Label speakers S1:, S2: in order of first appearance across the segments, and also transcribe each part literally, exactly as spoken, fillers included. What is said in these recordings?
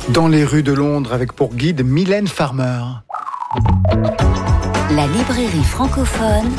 S1: Dans les rues de Londres avec pour guide Mylène Farmer.
S2: La librairie francophone,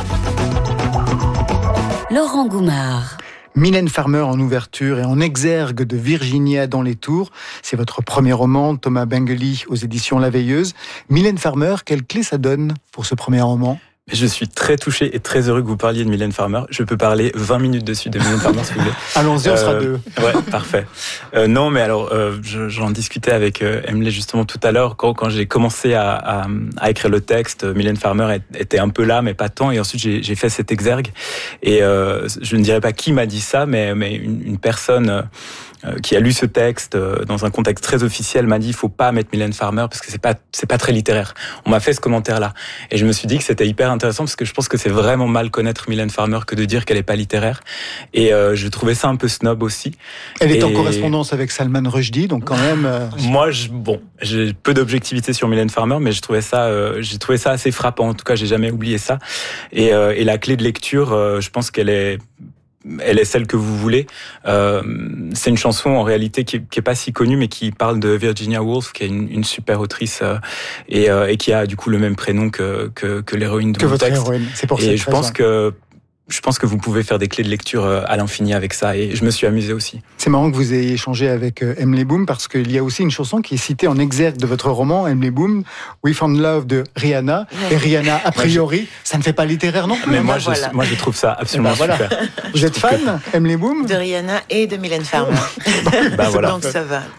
S2: Laurent Goumard.
S1: Mylène Farmer en ouverture et en exergue de Virginia dans les tours. C'est votre premier roman, Thomas Bengely, aux éditions La Veilleuse. Mylène Farmer, quelle clé ça donne pour ce premier roman ?
S3: Je suis très touché et très heureux que vous parliez de Mylène Farmer. Je peux parler vingt minutes dessus de Mylène Farmer, si vous voulez.
S1: Allons-y, on
S3: euh,
S1: sera deux.
S3: Ouais, parfait. Euh, non, mais alors, euh, je, j'en discutais avec euh, Emily justement tout à l'heure. Quand, quand j'ai commencé à, à, à écrire le texte, Mylène Farmer était un peu là, mais pas tant. Et ensuite, j'ai, j'ai fait cet exergue. Et euh, je ne dirais pas qui m'a dit ça, mais, mais une, une personne... Euh, qui a lu ce texte dans un contexte très officiel m'a dit il faut pas mettre Mylène Farmer parce que c'est pas c'est pas très littéraire. On m'a fait ce commentaire là et je me suis dit que c'était hyper intéressant parce que je pense que c'est vraiment mal connaître Mylène Farmer que de dire qu'elle est pas littéraire et euh, je trouvais ça un peu snob aussi.
S1: Elle est
S3: et...
S1: en correspondance avec Salman Rushdie, donc quand même euh...
S3: moi je bon, j'ai peu d'objectivité sur Mylène Farmer mais je trouvais ça euh, j'ai trouvé ça assez frappant. En tout cas, j'ai jamais oublié ça. Et euh, et la clé de lecture, euh, je pense qu'elle est Elle est celle que vous voulez. Euh, c'est une chanson en réalité qui est, qui est pas si connue, mais qui parle de Virginia Woolf, qui est une, une super autrice euh, et, euh, et qui a du coup le même prénom que que, que l'héroïne de
S1: que
S3: mon
S1: votre
S3: texte.
S1: héroïne. C'est pour
S3: et
S1: cette
S3: je
S1: raison.
S3: pense que je pense que vous pouvez faire des clés de lecture à l'infini avec ça et je me suis amusé aussi.
S1: C'est marrant que vous ayez échangé avec Emily Boom parce qu'il y a aussi une chanson qui est citée en exergue de votre roman, Emily Boom, We Found Love de Rihanna. Et Rihanna, a priori, ça ne fait pas littéraire non plus.
S3: Mais moi,
S4: ben
S3: je,
S4: voilà.
S3: moi, je trouve ça absolument
S1: ben voilà.
S3: super.
S1: Vous êtes fan, que... Emily Boom ?
S4: De Rihanna et de Mylène Farmer.
S3: Bah, voilà.
S4: Donc ça va.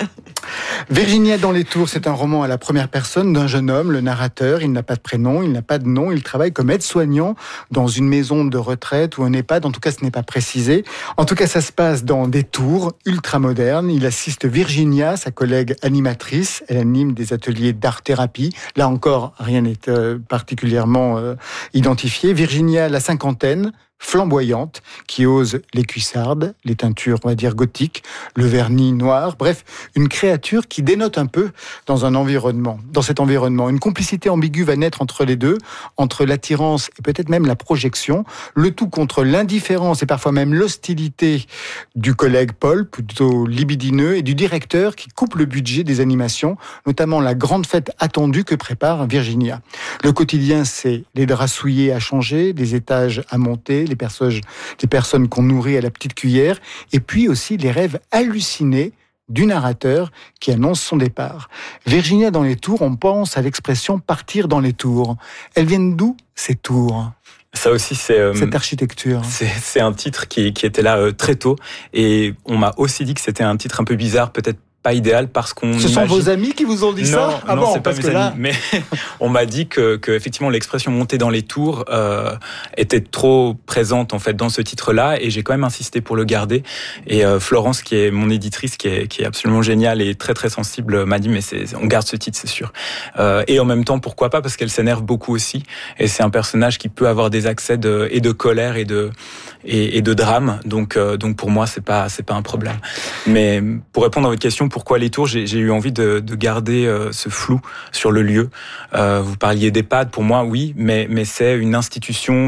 S1: Virginia dans les tours, c'est un roman à la première personne d'un jeune homme, le narrateur. Il n'a pas de prénom, il n'a pas de nom. Il travaille comme aide-soignant dans une maison de retraite ou un EHPAD. En tout cas, ce n'est pas précisé. En tout cas, ça se passe dans des tours ultra-modernes. Il assiste Virginia, sa collègue animatrice. Elle anime des ateliers d'art-thérapie. Là encore, rien n'est euh, particulièrement euh, identifié. Virginia, la cinquantaine, flamboyante, qui ose les cuissardes, les teintures, on va dire, gothiques, le vernis noir, bref, une créature qui dénote un peu dans un environnement, dans cet environnement. Une complicité ambiguë va naître entre les deux, entre l'attirance et peut-être même la projection, le tout contre l'indifférence et parfois même l'hostilité du collègue Paul, plutôt libidineux, et du directeur qui coupe le budget des animations, notamment la grande fête attendue que prépare Virginia. Le quotidien, c'est les draps souillés à changer, les étages à monter, les personnes, les personnes qu'on nourrit à la petite cuillère, et puis aussi les rêves hallucinés du narrateur qui annonce son départ. Virginia dans les tours, on pense à l'expression « partir dans les tours ». Elles viennent d'où, ces tours ?
S3: Ça aussi, c'est euh,
S1: cette architecture.
S3: C'est, c'est un titre qui, qui était là euh, très tôt, et on m'a aussi dit que c'était un titre un peu bizarre, peut-être pas idéal parce qu'on.
S1: Ce sont
S3: imagine...
S1: vos amis qui vous ont dit
S3: non,
S1: ça
S3: ah
S1: Non,
S3: bon, c'est pas
S1: parce
S3: mes
S1: que
S3: amis.
S1: là...
S3: Mais on m'a dit que, que effectivement l'expression monter dans les tours euh, était trop présente en fait dans ce titre-là, et j'ai quand même insisté pour le garder. Et euh, Florence, qui est mon éditrice, qui est, qui est absolument géniale et très très sensible, m'a dit mais c'est, on garde ce titre, c'est sûr. Euh, et en même temps, pourquoi pas, parce qu'elle s'énerve beaucoup aussi. Et c'est un personnage qui peut avoir des accès de, et de colère et de et, et de drame. Donc euh, donc pour moi, c'est pas c'est pas un problème. Mais pour répondre à votre question, pourquoi les tours, j'ai, j'ai eu envie de, de garder euh, ce flou sur le lieu. Euh, vous parliez d'EHPAD, pour moi, oui, mais, mais c'est une institution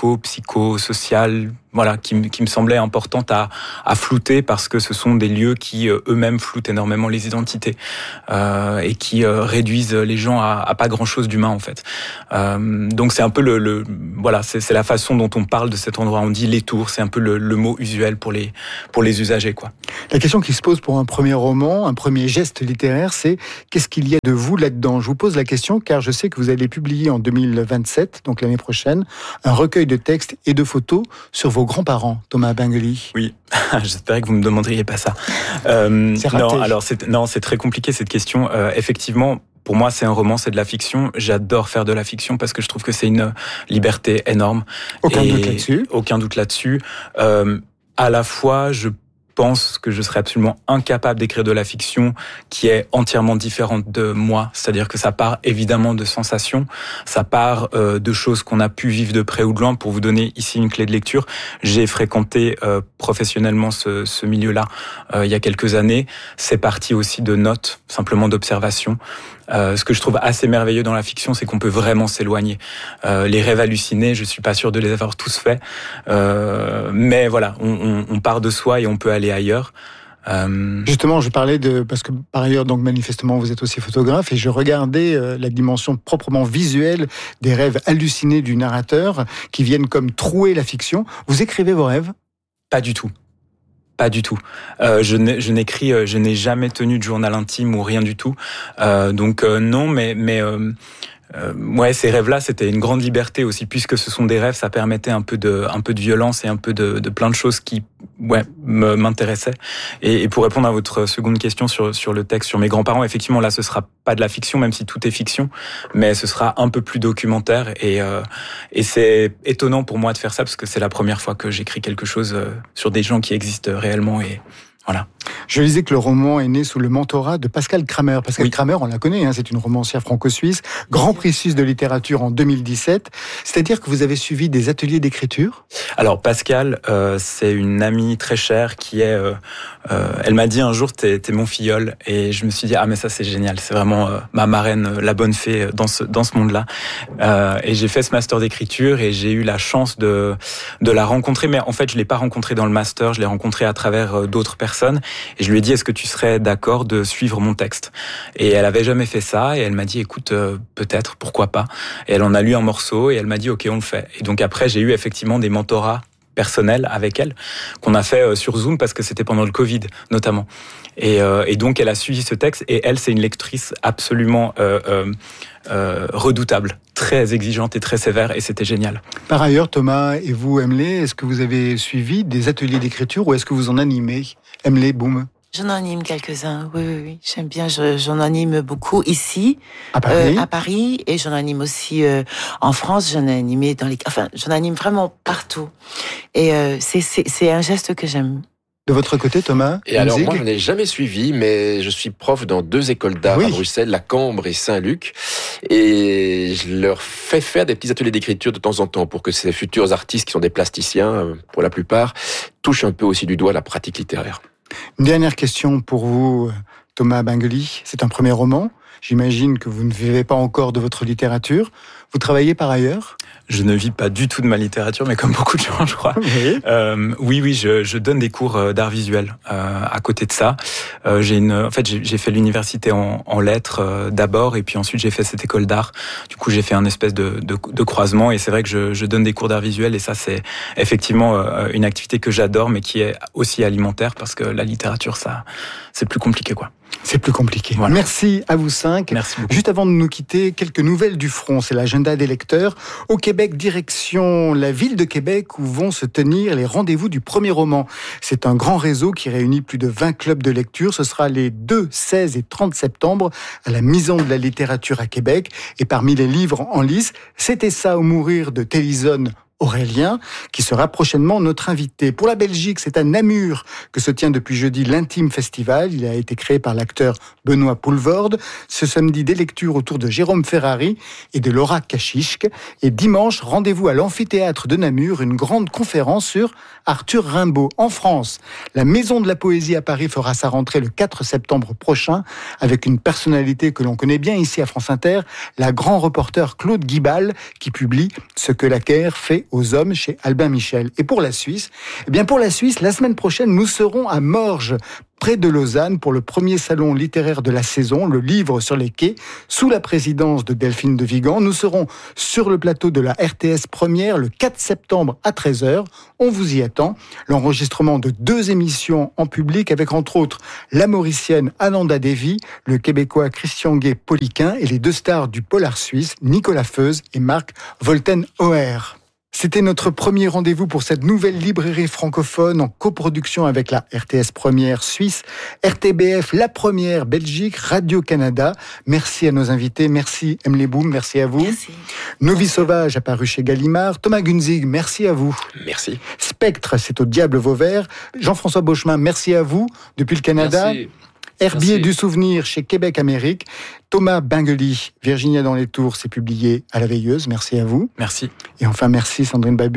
S3: médico-psycho-sociale, voilà, qui, qui me semblait importante à, à flouter parce que ce sont des lieux qui euh, eux-mêmes floutent énormément les identités euh, et qui euh, réduisent les gens à, à pas grand-chose d'humain en fait. Euh, donc c'est un peu le, le voilà, c'est, c'est la façon dont on parle de cet endroit. On dit les tours, c'est un peu le, le mot usuel pour les pour les usagers quoi.
S1: La question qui se pose pour un premier roman, un premier geste littéraire, c'est qu'est-ce qu'il y a de vous là-dedans ? Je vous pose la question car je sais que vous allez publier en deux mille vingt-sept, donc l'année prochaine, un recueil de textes et de photos sur vos grands-parents, Thomas Bengely.
S3: Oui, j'espérais que vous me demanderiez pas ça. Euh,
S1: c'est raté.
S3: Non, alors c'est, non, c'est très compliqué cette question. Euh, effectivement, pour moi, c'est un roman, c'est de la fiction. J'adore faire de la fiction parce que je trouve que c'est une liberté énorme.
S1: Aucun
S3: et
S1: doute là-dessus.
S3: Aucun doute là-dessus. Euh, à la fois, je pense que je serais absolument incapable d'écrire de la fiction qui est entièrement différente de moi. C'est-à-dire que ça part évidemment de sensations, ça part euh, de choses qu'on a pu vivre de près ou de loin. Pour vous donner ici une clé de lecture, j'ai fréquenté euh, professionnellement ce, ce milieu-là euh, il y a quelques années. C'est parti aussi de notes, simplement d'observations. Euh, ce que je trouve assez merveilleux dans la fiction, c'est qu'on peut vraiment s'éloigner. Euh, les rêves hallucinés, je suis pas sûr de les avoir tous faits, euh, mais voilà, on, on, on part de soi et on peut aller ailleurs. Euh...
S1: Justement, je parlais de parce que par ailleurs, donc manifestement, vous êtes aussi photographe et je regardais euh, la dimension proprement visuelle des rêves hallucinés du narrateur qui viennent comme trouer la fiction. Vous écrivez vos rêves ?
S3: Pas du tout. Pas du tout. Euh, je, n'ai, je n'écris, je n'ai jamais tenu de journal intime ou rien du tout. Euh, donc euh, non, mais mais euh, euh, ouais, ces rêves-là, c'était une grande liberté aussi, puisque ce sont des rêves, ça permettait un peu de, un peu de violence et un peu de, de plein de choses qui, ouais, me, m'intéressaient. Et, et pour répondre à votre seconde question sur sur le texte sur mes grands-parents, effectivement, là, ce sera pas de la fiction, même si tout est fiction, mais ce sera un peu plus documentaire. Et euh, et c'est étonnant pour moi de faire ça parce que c'est la première fois que j'écris quelque chose sur des gens qui existent réellement et voilà.
S1: Je lisais que le roman est né sous le mentorat de Pascal Kramer. Pascal
S3: oui.
S1: Kramer, on la connaît, hein, c'est une romancière franco-suisse, grand prix suisse de littérature en deux mille dix-sept. C'est-à-dire que vous avez suivi des ateliers d'écriture ?
S3: Alors Pascal, euh, c'est une amie très chère qui est... Euh, euh, elle m'a dit un jour, t'es, t'es mon filleul. Et je me suis dit, ah mais ça c'est génial, c'est vraiment euh, ma marraine, euh, la bonne fée dans ce, dans ce monde-là. Euh, et j'ai fait ce master d'écriture et j'ai eu la chance de, de la rencontrer. Mais en fait, je l'ai pas rencontrée dans le master, je l'ai rencontrée à travers euh, d'autres personnes. Et je lui ai dit, est-ce que tu serais d'accord de suivre mon texte ? Et elle avait jamais fait ça, et elle m'a dit, écoute, euh, peut-être, pourquoi pas ? Et elle en a lu un morceau, et elle m'a dit, ok, on le fait. Et donc après, j'ai eu effectivement des mentorats personnels avec elle, qu'on a fait sur Zoom, parce que c'était pendant le Covid, notamment. Et, euh, et donc, elle a suivi ce texte, et elle, c'est une lectrice absolument euh, euh, euh, redoutable, très exigeante et très sévère, et c'était génial.
S1: Par ailleurs, Thomas et vous, Emily, est-ce que vous avez suivi des ateliers d'écriture, ou est-ce que vous en animez ? Emily, boum.
S4: J'en anime quelques-uns, oui, oui, oui. J'aime bien, je, j'en anime beaucoup ici,
S1: à Paris,
S4: euh, à Paris, et j'en anime aussi euh, en France. J'en ai animé dans les, enfin, j'en anime vraiment partout. Et euh, c'est, c'est, c'est un geste que j'aime.
S1: De votre côté, Thomas ?
S5: Et alors, moi, je n'ai jamais suivi, mais je suis prof dans deux écoles d'art oui. à Bruxelles, la Cambre et Saint-Luc. Et je leur fais faire des petits ateliers d'écriture de temps en temps pour que ces futurs artistes, qui sont des plasticiens, pour la plupart, touchent un peu aussi du doigt la pratique littéraire.
S1: Une dernière question pour vous, Thomas Bingeli. C'est un premier roman. J'imagine que vous ne vivez pas encore de votre littérature. Vous travaillez par ailleurs ?
S3: Je ne vis pas du tout de ma littérature, mais comme beaucoup de gens, je crois. Oui, euh, oui, oui, je, je donne des cours d'art visuel. Euh, à côté de ça, euh, j'ai une, en fait, j'ai, j'ai fait l'université en, en lettres euh, d'abord, et puis ensuite j'ai fait cette école d'art. Du coup, j'ai fait un espèce de, de, de croisement, et c'est vrai que je, je donne des cours d'art visuel, et ça, c'est effectivement euh, une activité que j'adore, mais qui est aussi alimentaire, parce que la littérature, ça, c'est plus compliqué, quoi.
S1: C'est plus compliqué. Voilà. Merci à vous cinq.
S3: Merci beaucoup.
S1: Juste avant de nous quitter, quelques nouvelles du front. C'est l'agenda des lecteurs. Au Québec, direction la ville de Québec où vont se tenir les rendez-vous du premier roman. C'est un grand réseau qui réunit plus de vingt clubs de lecture. Ce sera les deux, seize et trente septembre à la Maison de la littérature à Québec. Et parmi les livres en lice, C'était ça ou mourir de Télison Aurélien, qui sera prochainement notre invité. Pour la Belgique, c'est à Namur que se tient depuis jeudi l'Intime Festival. Il a été créé par l'acteur Benoît Poelvoorde. Ce samedi, des lectures autour de Jérôme Ferrari et de Laura Kachichk. Et dimanche, rendez-vous à l'amphithéâtre de Namur, une grande conférence sur Arthur Rimbaud. En France, la Maison de la Poésie à Paris fera sa rentrée le quatre septembre prochain avec une personnalité que l'on connaît bien ici à France Inter, la grand reporter Claude Guibal, qui publie Ce que la guerre fait aux hommes chez Albin Michel. Et pour la Suisse, eh bien pour la Suisse, la semaine prochaine, nous serons à Morges, près de Lausanne, pour le premier salon littéraire de la saison, le livre sur les quais, sous la présidence de Delphine de Vigan. Nous serons sur le plateau de la R T S Première le quatre septembre à treize heures. On vous y attend. L'enregistrement de deux émissions en public avec entre autres la Mauricienne Ananda Devi, le Québécois Christian Gay-Poliquin et les deux stars du polar suisse, Nicolas Feuz et Marc Volten-Oer. C'était notre premier rendez-vous pour cette nouvelle librairie francophone en coproduction avec la R T S Première Suisse, R T B F La Première Belgique, Radio-Canada. Merci à nos invités, merci Emily Boum, merci à vous.
S4: Merci.
S1: Nos vies sauvages apparu chez Gallimard. Thomas Gunzig, merci à vous.
S5: Merci.
S1: Spectre, c'est au Diable Vauvert. Jean-François Beauchemin, merci à vous depuis le Canada.
S5: Merci.
S1: Herbier
S5: Merci.
S1: du souvenir chez Québec Amérique. Thomas Bingeli, Virginia dans les Tours, c'est publié à La Veilleuse. Merci à vous.
S3: Merci.
S1: Et enfin, merci Sandrine Babu.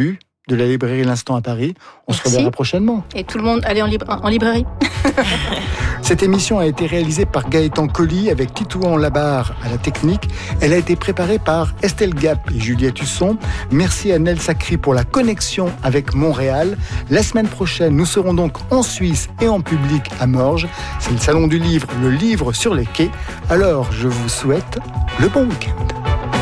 S1: de la librairie L'Instant à Paris. On Merci. se reverra prochainement.
S6: Et tout le monde, allez en, lib- en librairie.
S1: Cette émission a été réalisée par Gaëtan Colli avec Titouan Labarre à la technique. Elle a été préparée par Estelle Gap et Juliette Husson. Merci à Nel Sacri pour la connexion avec Montréal. La semaine prochaine, nous serons donc en Suisse et en public à Morges. C'est le salon du livre, le livre sur les quais. Alors, je vous souhaite le bon week-end.